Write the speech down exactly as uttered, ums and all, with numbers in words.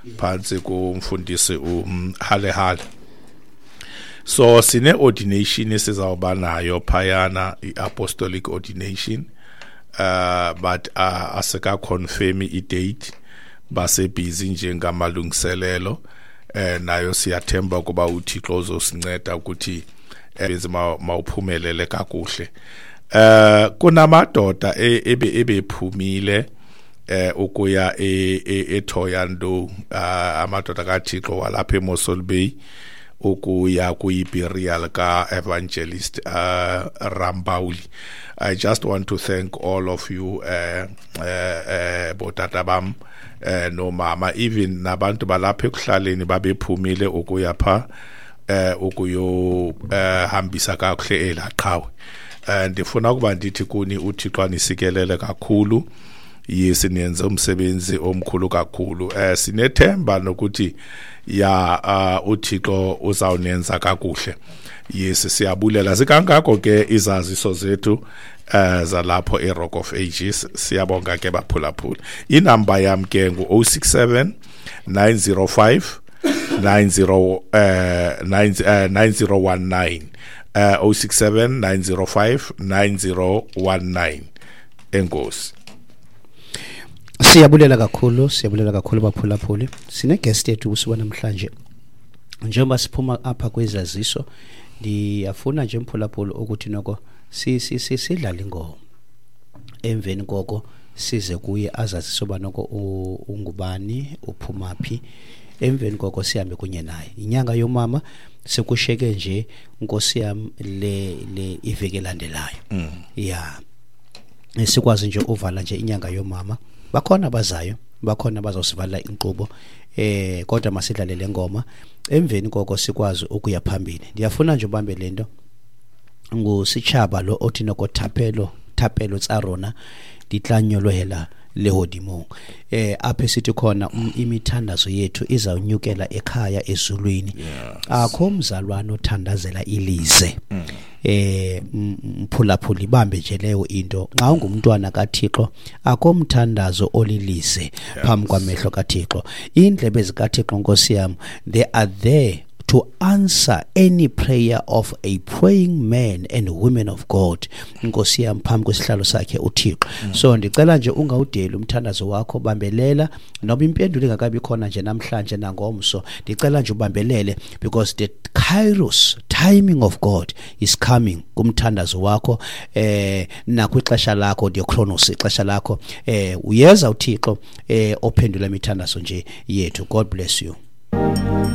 phansi kumfundisi uHalehale. So sine ordination esizawuba nayo phayana i-apostolic ordination, uh but uh, aseka confirm i-date base busy njengamalungiselelo, eh nayo siyathemba kuba uThixo uzosinceda ukuthi ebezima mawuphumelele kakuhle. Eh kunamadoda ebe ebephumile eh ukuya eThoyando, amadoda kaThixo walapha eMossel Bay ukuya kuyi-burial ka evangelist uh, Rambauli. I just want to thank all of you, uh, uh, uh, botata bam, uh, no mama, even nabantu balapha ekuhlaleni babephumile ukuya pha uh, ukuyo uh, hambisa kakuhle elaqhawe. Uh, ndifuna ukuba ndithi kuni uThixo anisekelele kakhulu. Yes, niyenze umsebenzi omkhulu kakhulu. Eh sinethemba nokuthi ya uh, uThixo uzawunenza kakuhle. Yes, siyabulela sikangako ke izaziso zethu eh zalapho eRock of Ages. Siyabonga ke baphulaphula. Inamba yami ke ngu zero six seven nine zero five nine zero nine zero one nine, uh zero six seven nine zero five nine zero one nine. Enkosi. Siyabulela kakhulu, siyabulela kakhulu baphulaphuli. Sine guest yethu usuku namhlanje. Njengoba siphuma apha kwezaziso, ndiyafuna nje mphulaphuli ukuthi noko si si sidlala ingoma. Emveni koko size kuye azaziso banoko ungubani, uphumaphi. Emveni koko sihambe kunye naye. Inyanga yomama sekusheke nje Nkosi yami le le iveke landelayo. Mm. Yeah. Sikwazi nje uvala nje inyanga yomama. Bakhona abazayo, bakhona abazosivala inkqubo, eh kodwa masidlalele ngoma emveni koko sikwazi ukuya phambili. Ndiyafuna nje ubambe lento ngusitshaba lo othi noko Thapelo Thapelo Tsarona ditlanyolwela lehodimo. Eh aphe sithi khona imithandazo yethu izawunyukela ekhaya ezulwini. Akho umzalwane othandazela ilize. Mm. Eh mphulaphuli bambe nje leyo into nxa ungumntwana kaThixo akho mthandazo olilize phambi kwamehlo kaThixo. Indlebe zikaThixo Nkosi yami, they are there to answer any prayer of a praying man and women of God. Nkosi yami phambi kwesihlalo sakhe uThixo. So ndicela nje ungawudeli umthandazo wakho, bambelela noba impendulo engakabi khona nje namhlanje nangomso. Ndicela nje ubambelele because the kairos timing of God is coming kumthandazo wakho eh nakwixesha lakho, the chronos ixesha lakho eh uyeza uThixo eh ophendula imithandazo nje yethu. God bless you.